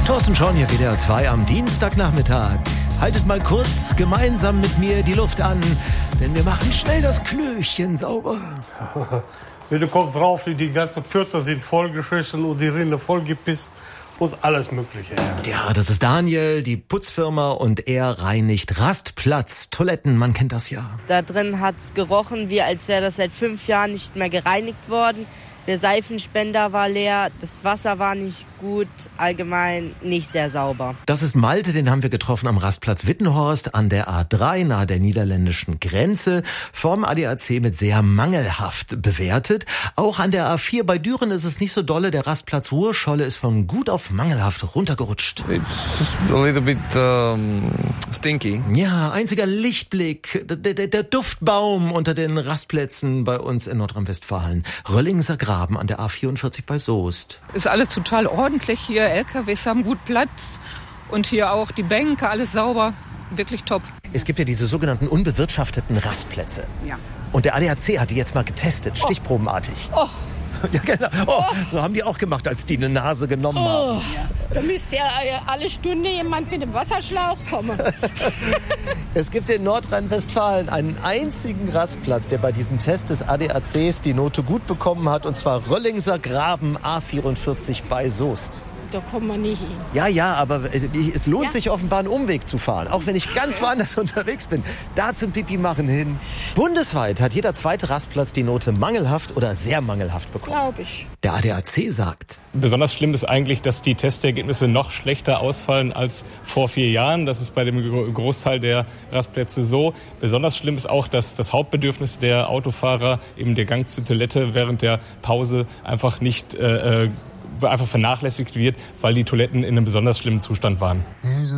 Thorsten Schorn hier, WDR 2 am Dienstagnachmittag. Haltet mal kurz gemeinsam mit mir die Luft an, denn wir machen schnell das Klöchen sauber. Wenn du kommst drauf, die ganzen Pörter sind vollgeschissen und die Rinne vollgepisst und alles Mögliche. Ja, das ist Daniel, die Putzfirma, und er reinigt Rastplatz, Toiletten, man kennt das ja. Da drin hat's gerochen, wie als wäre das seit 5 Jahren nicht mehr gereinigt worden. Der Seifenspender war leer, das Wasser war nicht gut, allgemein nicht sehr sauber. Das ist Malte, den haben wir getroffen am Rastplatz Wittenhorst an der A3 nahe der niederländischen Grenze. Vom ADAC mit sehr mangelhaft bewertet. Auch an der A4 bei Düren ist es nicht so dolle. Der Rastplatz Ruhrscholle ist von gut auf mangelhaft runtergerutscht. It's a little bit stinky. Ja, einziger Lichtblick, der Duftbaum unter den Rastplätzen bei uns in Nordrhein-Westfalen. Röllingser Graben an der A44 bei Soest. Ist alles total ordentlich hier. LKWs haben gut Platz. Und hier auch die Bänke, alles sauber. Wirklich top. Es gibt ja diese sogenannten unbewirtschafteten Rastplätze. Ja. Und der ADAC hat die jetzt mal getestet, stichprobenartig. Oh. Ja, genau. Oh, so haben die auch gemacht, als die eine Nase genommen haben. Da müsste ja alle Stunde jemand mit dem Wasserschlauch kommen. Es gibt in Nordrhein-Westfalen einen einzigen Rastplatz, der bei diesem Test des ADACs die Note gut bekommen hat, und zwar Röllingser Graben A44 bei Soest. Da kommt man nie hin. Ja, aber es lohnt sich offenbar, einen Umweg zu fahren, auch wenn ich ganz woanders unterwegs bin. Da zum Pipi machen hin. Bundesweit hat jeder zweite Rastplatz die Note mangelhaft oder sehr mangelhaft bekommen. Glaube ich. Der ADAC sagt: Besonders schlimm ist eigentlich, dass die Testergebnisse noch schlechter ausfallen als vor 4 Jahren. Das ist bei dem Großteil der Rastplätze so. Besonders schlimm ist auch, dass das Hauptbedürfnis der Autofahrer, eben der Gang zur Toilette während der Pause, einfach vernachlässigt wird, weil die Toiletten in einem besonders schlimmen Zustand waren.